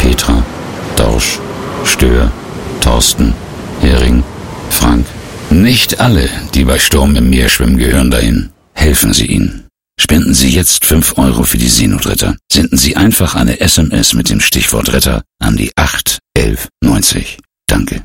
Petra, Dorsch, Stör, Thorsten, Hering, Frank. Nicht alle, die bei Sturm im Meer schwimmen, gehören dahin. Helfen Sie ihnen. Spenden Sie jetzt 5 Euro für die Seenotretter. Senden Sie einfach eine SMS mit dem Stichwort Retter an die 8 11 90. Danke.